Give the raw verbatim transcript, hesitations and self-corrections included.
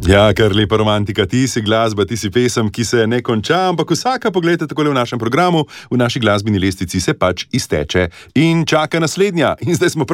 Ja, kar lepa romantika, ti si glasba, ti si pesem, ki se ne konča, ampak vsaka, pogledajte takole v našem programu, v naši glasbeni lestvici se pač izteče in čaka naslednja. In zdaj smo